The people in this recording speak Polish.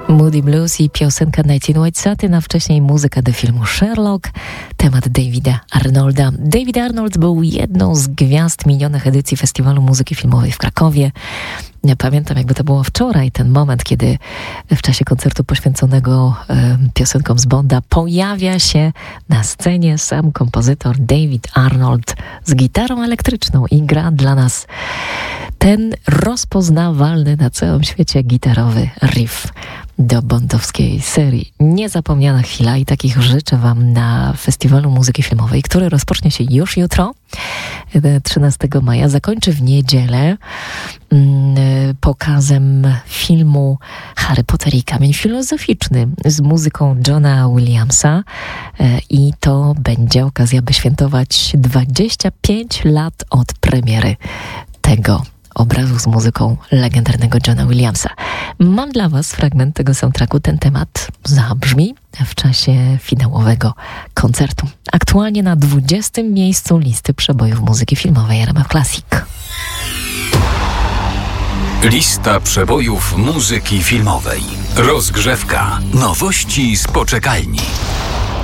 Moody Blues i piosenka Night in White Satin, a wcześniej muzyka do filmu Sherlock, temat Davida Arnolda. David Arnold był jedną z gwiazd minionych edycji Festiwalu Muzyki Filmowej w Krakowie. Ja pamiętam, jakby to było wczoraj, ten moment, kiedy w czasie koncertu poświęconego piosenkom z Bonda pojawia się na scenie sam kompozytor David Arnold z gitarą elektryczną i gra dla nas ten rozpoznawalny na całym świecie gitarowy riff do bondowskiej serii. Niezapomniana chwila i takich życzę Wam na Festiwalu Muzyki Filmowej, który rozpocznie się już jutro, 13 maja, zakończy w niedzielę pokazem filmu Harry Potter i Kamień Filozoficzny z muzyką Johna Williamsa i to będzie okazja, by świętować 25 lat od premiery tego obrazu z muzyką legendarnego Johna Williamsa. Mam dla Was fragment tego soundtracku. Ten temat zabrzmi w czasie finałowego koncertu. Aktualnie na 20. miejscu listy przebojów muzyki filmowej RMF Classic. Lista przebojów muzyki filmowej. Rozgrzewka. Nowości z poczekalni.